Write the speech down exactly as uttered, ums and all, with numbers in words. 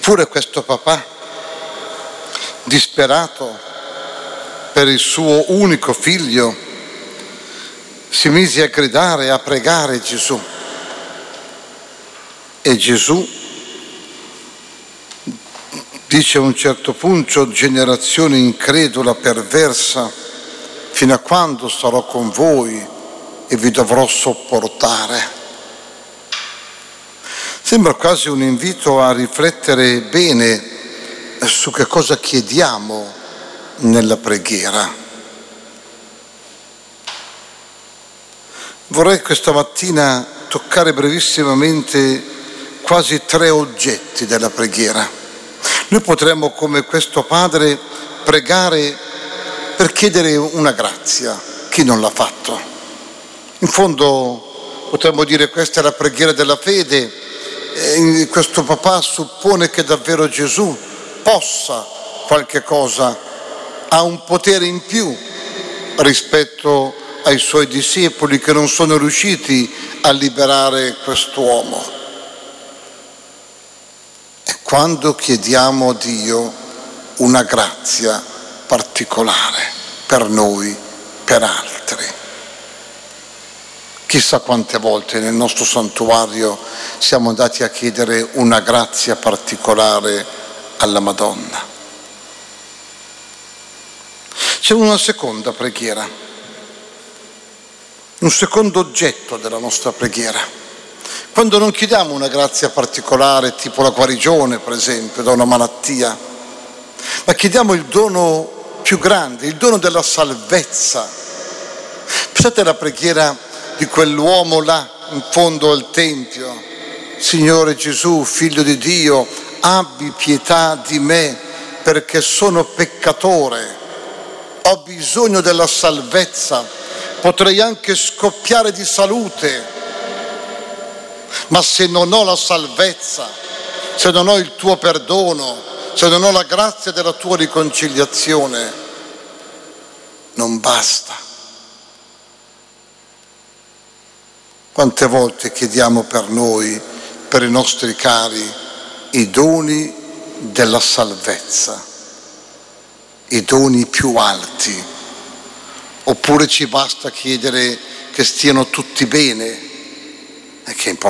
Eppure questo papà, disperato per il suo unico figlio, si mise a gridare e a pregare Gesù. E Gesù dice a un certo punto: generazione incredula, perversa, fino a quando starò con voi e vi dovrò sopportare? Sembra quasi un invito a riflettere bene su che cosa chiediamo nella preghiera. Vorrei questa mattina toccare brevissimamente quasi tre oggetti della preghiera. Noi potremmo, come questo padre, pregare per chiedere una grazia. Chi non l'ha fatto? In fondo potremmo dire: questa è la preghiera della fede. E questo papà suppone che davvero Gesù possa qualche cosa, ha un potere in più rispetto ai suoi discepoli che non sono riusciti a liberare quest'uomo. E quando chiediamo a Dio una grazia particolare per noi, per altri, chissà quante volte nel nostro santuario siamo andati a chiedere una grazia particolare alla Madonna. C'è una seconda preghiera, un secondo oggetto della nostra preghiera. Quando non chiediamo una grazia particolare, tipo la guarigione, per esempio, da una malattia, ma chiediamo il dono più grande, il dono della salvezza. Pensate alla preghiera di quell'uomo là in fondo al Tempio: Signore Gesù, Figlio di Dio, abbi pietà di me perché sono peccatore, ho bisogno della salvezza, potrei anche scoppiare di salute, ma se non ho la salvezza, se non ho il tuo perdono, se non ho la grazia della tua riconciliazione, non basta. Quante volte chiediamo per noi, per i nostri cari, i doni della salvezza, i doni più alti, oppure ci basta chiedere che stiano tutti bene, e che è importante.